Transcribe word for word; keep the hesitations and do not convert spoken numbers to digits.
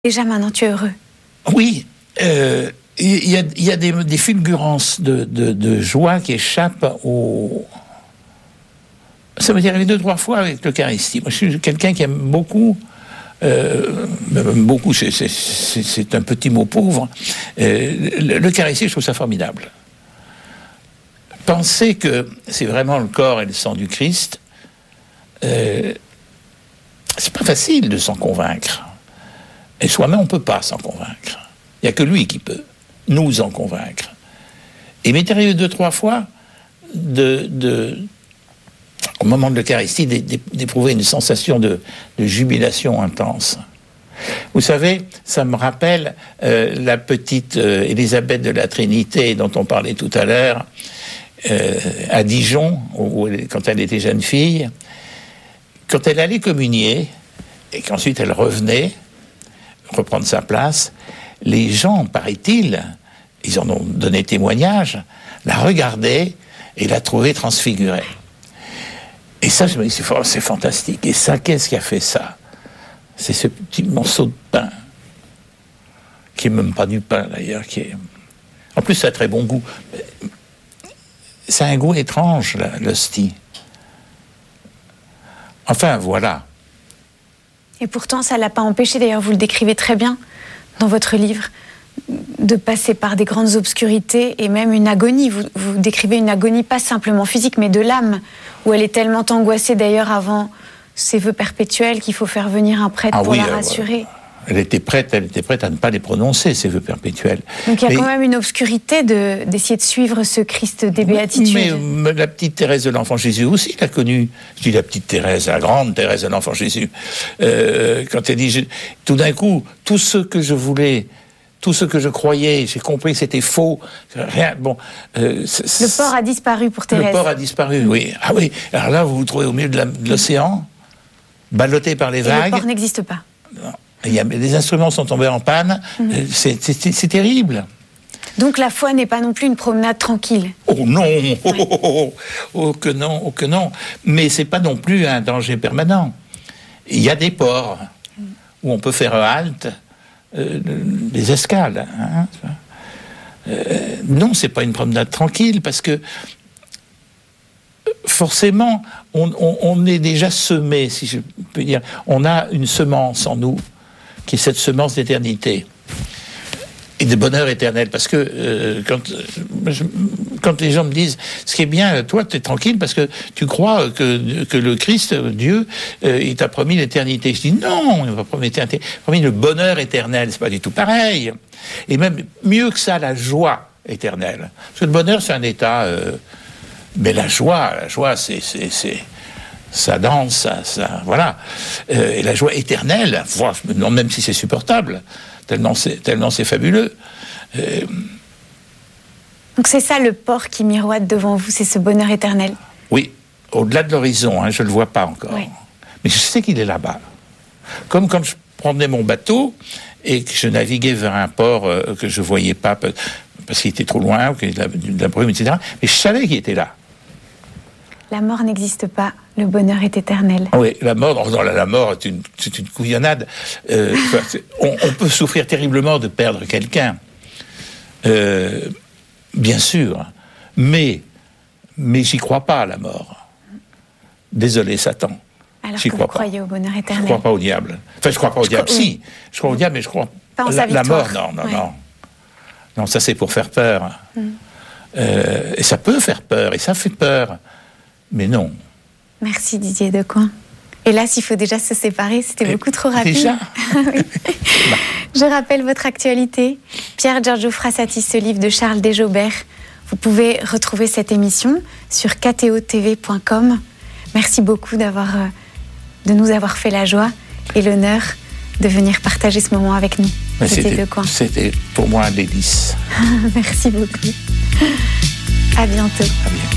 Déjà maintenant, tu es heureux. Oui, euh, il y a, il y a des, des fulgurances de, de, de joie qui échappent au... Ça m'est arrivé deux, trois fois avec l'Eucharistie. Moi, je suis quelqu'un qui aime beaucoup, euh, beaucoup, c'est, c'est, c'est, c'est un petit mot pauvre. Euh, L'Eucharistie, je trouve ça formidable. Penser que c'est vraiment le corps et le sang du Christ, euh, c'est pas facile de s'en convaincre. Et soi-même, on ne peut pas s'en convaincre. Il n'y a que lui qui peut nous en convaincre. Et il m'est arrivé deux, trois fois, de, de, au moment de l'Eucharistie, d'éprouver une sensation de, de jubilation intense. Vous savez, ça me rappelle euh, la petite euh, Élisabeth de la Trinité dont on parlait tout à l'heure, euh, à Dijon, où elle, quand elle était jeune fille, quand elle allait communier, et qu'ensuite elle revenait, reprendre sa place, les gens, paraît-il, ils en ont donné témoignage, la regardaient et la trouvaient transfigurée. Et ça, je me dis, c'est, c'est fantastique. Et ça, qu'est-ce qui a fait ça? C'est ce petit morceau de pain, qui n'est même pas du pain d'ailleurs, qui est... En plus, ça a très bon goût. Ça a un goût étrange, l'hostie. Enfin, voilà. Et pourtant, ça ne l'a pas empêché, d'ailleurs, vous le décrivez très bien dans votre livre, de passer par des grandes obscurités et même une agonie. Vous, vous décrivez une agonie pas simplement physique, mais de l'âme, où elle est tellement angoissée, d'ailleurs, avant ses vœux perpétuels, qu'il faut faire venir un prêtre ah pour oui, la rassurer. Euh, elle était prête, elle était prête à ne pas les prononcer, ces vœux perpétuels. Donc il y a mais, quand même une obscurité de, d'essayer de suivre ce Christ des béatitudes. Mais, mais la petite Thérèse de l'Enfant Jésus aussi l'a connue. Je dis la petite Thérèse, la grande Thérèse de l'Enfant Jésus. Euh, quand elle dit, je, tout d'un coup, tout ce que je voulais, tout ce que je croyais, j'ai compris que c'était faux. Rien. Bon. Euh, c'est, le port a disparu pour Thérèse. Le port a disparu, oui. Ah oui. Alors là, vous vous trouvez au milieu de, la, de l'océan, ballotté par les Et vagues. Le port n'existe pas. Non. Il y a, les instruments sont tombés en panne, mmh. c'est, c'est, c'est terrible. Donc la foi n'est pas non plus une promenade tranquille. Oh non, ouais. oh, oh, oh, oh que non, oh que non. Mais c'est pas non plus un danger permanent. Il y a des ports mmh. où on peut faire halte, euh, des escales. Hein. Euh, non, c'est pas une promenade tranquille parce que forcément, on, on, on est déjà semé, si je peux dire. On a une semence en nous, qui est cette semence d'éternité et de bonheur éternel. Parce que euh, quand, je, quand les gens me disent, ce qui est bien, toi, tu es tranquille parce que tu crois que, que le Christ, Dieu, euh, il t'a promis l'éternité. Je dis non, il m'a promis l'éternité, il m'a promis le bonheur éternel. C'est pas du tout pareil. Et même mieux que ça, la joie éternelle. Parce que le bonheur, c'est un état... Euh, mais la joie, la joie, c'est... c'est, c'est ça danse, ça, ça voilà. Euh, et la joie éternelle, voilà, je me demande même si c'est supportable, tellement c'est, tellement c'est fabuleux. Euh... Donc c'est ça le port qui miroite devant vous, c'est ce bonheur éternel. Oui, au-delà de l'horizon, hein, je ne le vois pas encore. Oui. Mais je sais qu'il est là-bas. Comme quand je prenais mon bateau et que je naviguais vers un port euh, que je ne voyais pas parce qu'il était trop loin, ou qu'il y avait de la brume, et cetera. Mais je savais qu'il était là. La mort n'existe pas, le bonheur est éternel. Oui, la mort, non, la, la mort, c'est une, c'est une couillonnade. Euh, on, on peut souffrir terriblement de perdre quelqu'un, euh, bien sûr, mais, mais j'y crois pas à la mort. Désolé, Satan. Alors j'y que crois vous croyez pas. au bonheur éternel. Je crois pas au diable. Enfin, je crois pas au je diable, crois, si. Oui. Je crois au diable, mais je crois pas en la, sa la mort, victoire. non, non, ouais. non. Non, ça c'est pour faire peur. Mm. Euh, et ça peut faire peur, et ça fait peur. Mais non. Merci Didier Decoing. Hélas, il faut déjà se séparer, c'était et beaucoup trop rapide. Déjà oui. bah. Je rappelle votre actualité. Pier Giorgio Frassati, ce livre de Charles Desjobert. Vous pouvez retrouver cette émission sur k t o t v point com. Merci beaucoup d'avoir, euh, de nous avoir fait la joie et l'honneur de venir partager ce moment avec nous. C'était, Decoing. C'était pour moi un délice. Merci beaucoup. À bientôt. À bientôt.